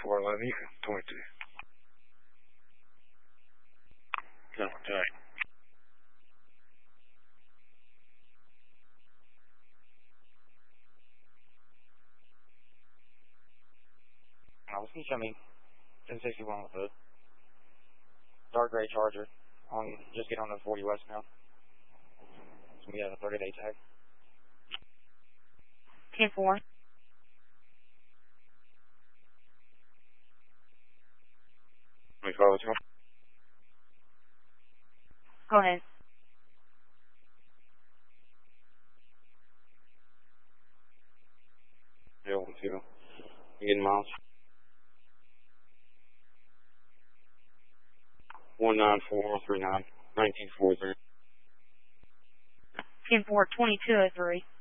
411, you can 22. No, right. Can you show me 1061 with a dark gray Charger just get on the 40 West now. So we have a 30-day tag. 10-4. Go ahead. Yeah, 1-2. You getting miles? 19439 1943. 10-4, 2203.